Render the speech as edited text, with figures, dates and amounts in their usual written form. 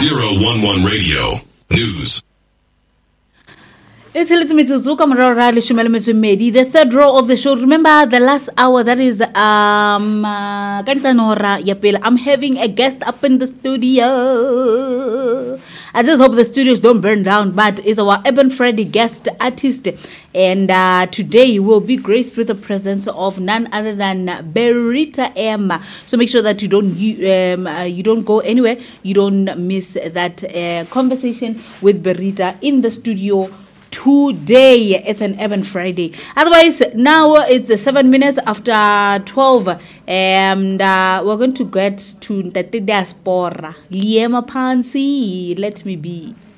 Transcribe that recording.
011 Radio News. It's the third row of the show. Remember the last hour, that is I'm having a guest up in the studio. I just hope the studios don't burn down, but it's our Urban Friday guest artist, and today we'll be graced with the presence of none other than Berita M. So make sure that you don't go anywhere, you don't miss that conversation with Berita in the studio today. It's an Urban Friday. Otherwise, now it's 7 minutes after 12, and we're going to get to the diaspora. Liema Pansi, let me be.